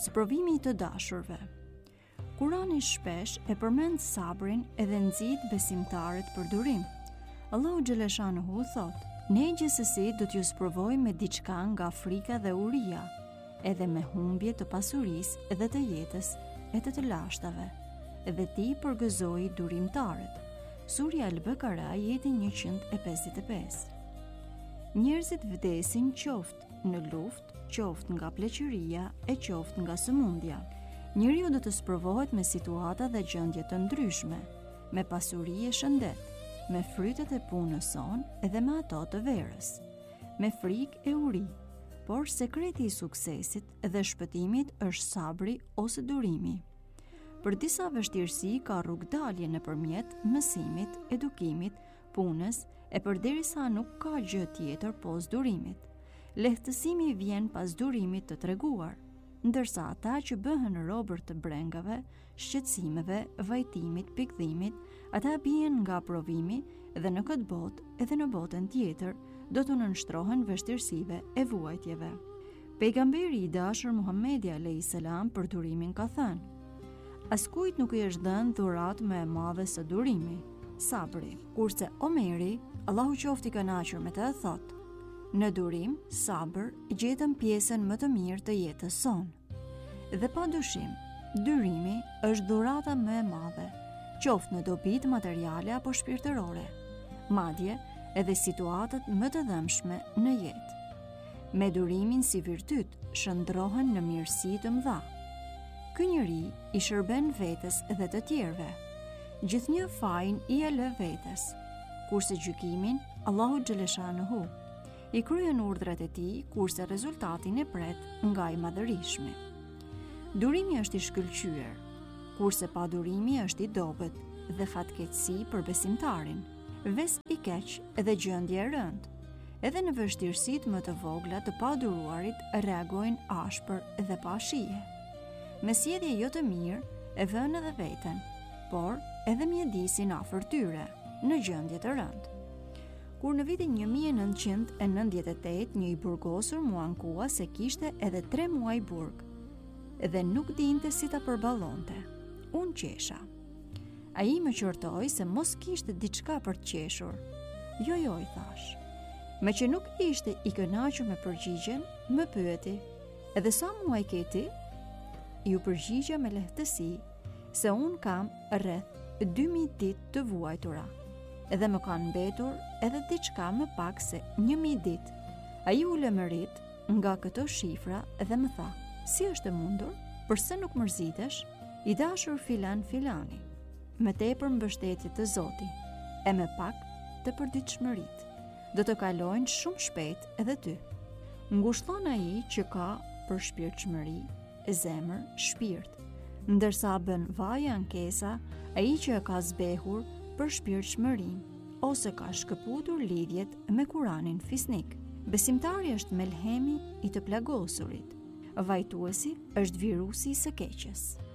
sprovimi të dashurve. Kurani shpesh e përmend sabrin edhe nxit besimtarët për durim. Allahu xhaleshanuhu thot: "Ne gjithsesi do t'ju sprovojmë me diçka nga frika dhe uria, edhe me humbje të pasurisë dhe të jetës e të lashtave, edhe ti përgëzoi durimtarët." Surja Al-Bakara, ajeti 155. Njerëzit vdesin qoftë në luftë, qoftë nga pleqëria e qoftë nga sëmundja. Njeriu do të sprovohet me situata dhe gjendje të ndryshme, me pasuri e shëndet, me frytet e punës son edhe me ato të verës, me frikë e uri. Por sekreti i suksesit dhe shpëtimit është sabri ose durimi. Për disa vështirësi ka rrugdalje nëpërmjet mësimit, edukimit, punës e përderisa nuk ka gjë tjetër pos durimit. Lehtësimi vjen pas durimit të treguar, ndërsa ata që bëhen robër të brengave, shqetësimeve, vajtimit, pikëdhimit, ata bien nga provimi dhe në këtë botë edhe në botën tjetër do të nënshtrohen vështirësive e vuajtjeve. Pejgamberi i dashur Muhamedi alayhis salam për durimin ka thënë: "Askujt nuk i është dhënë dhuratë më e madhe se durimi, sabri." Kurse Omeri, Allahu qoftë i kënaqur me të, thotë: "Në durim, sabër, gjetëm pjesën më të mirë të jetës sonë." Dhe pa dyshim, durimi është dhurata më e madhe, qoftë në dobit materiale apo shpirtërore, madje edhe situatat më të dëmshme në jetë. Me durimin si virtyt shndrohen në mirësi të mëdha. Ky njeri i shërben vetes dhe të tjerëve. Gjithnjë fajin i e lë vetes, kurse gjykimin Allahu xhaleshanuhu i kryen urdhrat e tij, kurse rezultatin e pret nga i madhërishmi. Durimi është i shkëlqyer, kurse pa durimi është i dobët dhe fatkeqësi për besimtarin, ves i keq dhe gjendje e rëndë. Edhe në vështirësitë më të vogla të paduruarit reagojnë ashpër dhe pa shije. Me sjellje jo të mirë e vënë edhe veten, por edhe mjedisin afër tyre në gjendje të rëndë. Kur në vitin 1998 një i burgosur mu ankua se kishte edhe 3 muaj burg dhe nuk dinte si ta përballonte. Unë qesha. Ai më qortoi se mos kishte diçka për të qeshur. Jo, i thash. Me që nuk ishte i kënaqur me përgjigjen, më pyeti: "Edhe sa muaj ke ti?" Ju përgjigja me lehtësi se unë kam rreth 2000 ditë të vuajtura, edhe më kanë mbetur edhe diçka më pak se 1000 ditë. Ai u lëmërit nga këto shifra dhe më tha: "Si është e mundur? Përse nuk mërzitesh? I dashur filani, me tepër mbështetje të Zotit, e me pak të përditshmëritë, do të kalojnë shumë shpejt edhe ty." Ngushton ai që ka për shpirtshmëri, zemër, shpirt, ndërsa bën vaje ankesa ai që e ka zbehur për shpirtshmërinë ose ka shkëputur lidhjet me Kuranin fisnik. Besimtari është melhemi i të plagosurit, vajtuesi është virusi i së keqes.